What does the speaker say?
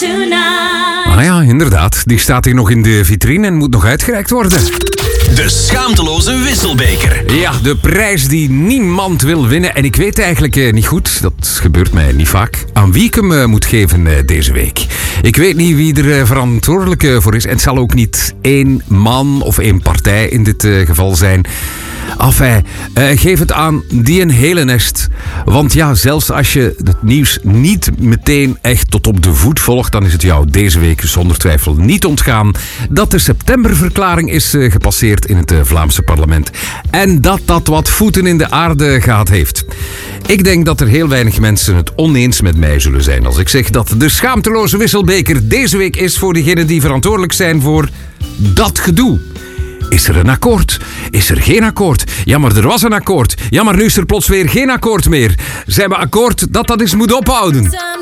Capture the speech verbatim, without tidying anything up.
tonight. Ah ja, inderdaad. Die staat hier nog in de vitrine en moet nog uitgereikt worden. De schaamteloze wisselbeker. Ja, de prijs die niemand wil winnen. En ik weet eigenlijk eh, niet goed, dat gebeurt mij niet vaak, aan wie ik hem eh, moet geven eh, deze week. Ik weet niet wie er eh, verantwoordelijk eh, voor is. En het zal ook niet één man of één partij in dit eh, geval zijn. Enfin, uh, geef het aan die een hele nest. Want ja, zelfs als je het nieuws niet meteen echt tot op de voet volgt, dan is het jou deze week zonder twijfel niet ontgaan dat de septemberverklaring is uh, gepasseerd in het uh, Vlaamse parlement. En dat dat wat voeten in de aarde gehad heeft. Ik denk dat er heel weinig mensen het oneens met mij zullen zijn als ik zeg dat de schaamteloze wisselbeker deze week is voor diegenen die verantwoordelijk zijn voor dat gedoe. Is er een akkoord? Is er geen akkoord? Ja, maar er was een akkoord. Ja, maar nu is er plots weer geen akkoord meer. Zijn we akkoord dat dat eens moet ophouden?